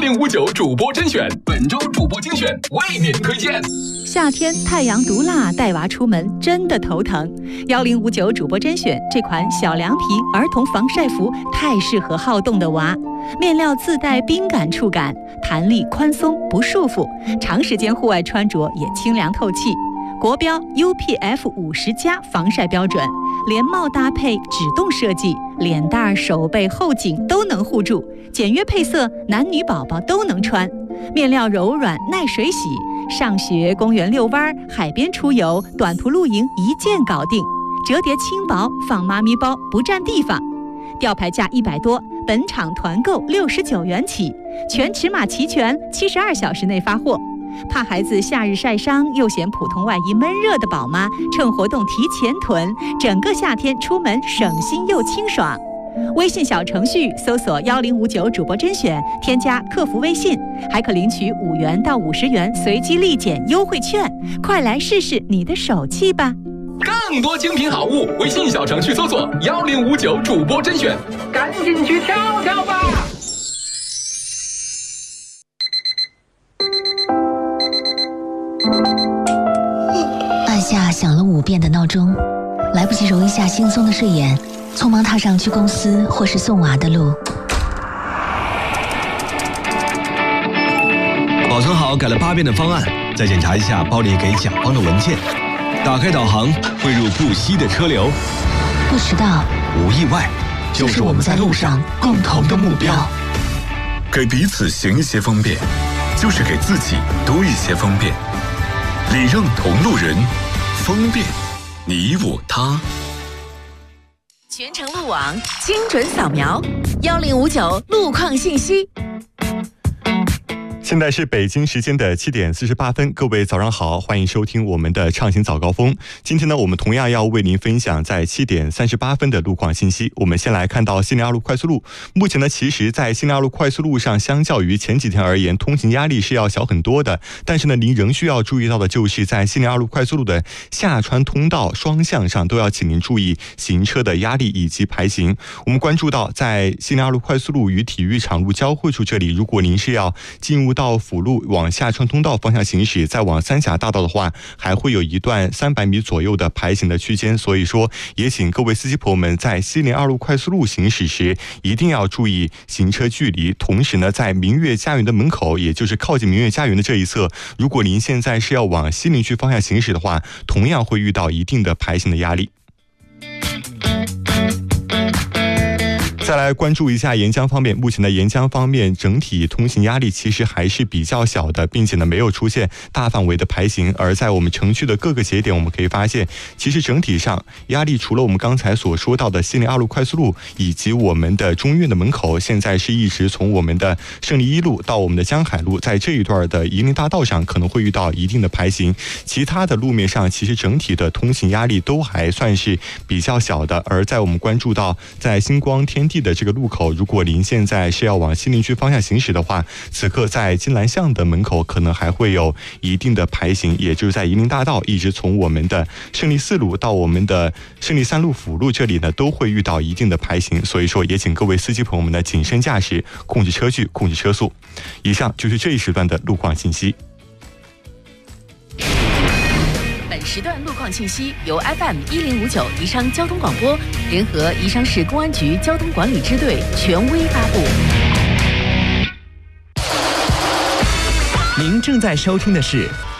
1059主播甄选，本周主播精选为您推荐。 夏天太阳毒辣，带娃出门真的头疼。1059主播甄选这款小凉皮儿童防晒服太适合好动的娃，面料自带冰感触感，弹力宽松不束缚，长时间户外穿着也清凉透气。国标 UPF50+防晒标准，连帽搭配指动设计，脸蛋、手背、后颈都能护住，简约配色，男女宝宝都能穿。面料柔软耐水洗，上学、公园遛弯、海边出游、短途露营一件搞定。折叠轻薄，放妈咪包不占地方。吊牌价100多，本场团购69元起，全尺码齐全，72小时内发货。怕孩子夏日晒伤又嫌普通外衣闷热的宝妈，趁活动提前囤，整个夏天出门省心又清爽。微信小程序搜索1059主播甄选，添加客服微信，还可领取5元到50元随机立减优惠券，快来试试你的手气吧！ 更多精品好物，微信小程序搜索1059主播甄选，赶紧去挑挑吧！ 按下响了5遍的闹钟，来不及揉一下惺忪的睡眼，匆忙踏上去公司或是送娃的路。 保存好改了8遍的方案，再检查一下包里给甲方的文件。打开导航，汇入不息的车流。 不迟到， 无意外，就是我们在路上共同的目标。 给彼此行一些方便，就是给自己多一些方便。礼让同路人，方便你我他。 全程路网，精准扫描，1059路况信息。 现在是北京时间的7点48分，各位早上好，欢迎收听我们的畅行早高峰。今天呢，我们同样要为您分享在7点38分的路况信息。我们先来看到西宁2路快速路，目前呢，其实在西宁2路快速路上，相较于前几天而言，通行压力是要小很多的。但是呢，您仍需要注意到的就是在西宁2路快速路的下穿通道双向上，都要请您注意行车的压力以及排行。我们关注到，在西宁2路快速路与体育场路交汇处这里，如果您是要进入到辅路往下穿通道方向行驶，再往三峡大道的话，还会有一段300米左右的排行的区间，所以说也请各位司机朋友们在西宁2路快速路行驶时一定要注意行车距离。同时呢，在明月家园的门口，也就是靠近明月家园的这一侧，如果您现在是要往西宁区方向行驶的话，同样会遇到一定的排行的压力。再来关注一下沿江方面，目前的沿江方面整体通行压力其实还是比较小的，并且呢没有出现大范围的排行。而在我们城区的各个节点，我们可以发现，其实整体上压力除了我们刚才所说到的西宁2路快速路以及我们的中院的门口，现在是一直从我们的胜利1路到我们的江海路，在这一段的夷陵大道上可能会遇到一定的排行。其他的路面上其实整体的通行压力都还算是比较小的。而在我们关注到在星光天地的这个路口，如果您现在是要往西宁区方向行驶的话，此刻在金兰巷的门口可能还会有一定的排行，也就是在夷陵大道一直从我们的胜利4路到我们的胜利3路辅路这里呢，都会遇到一定的排行。所以说也请各位司机朋友们呢谨慎驾驶，控制车距，控制车速。以上就是这一时段的路况信息。 本时段路况信息由 FM1059宜昌交通广播联合宜昌市公安局交通管理支队权威发布。 您正在收听的是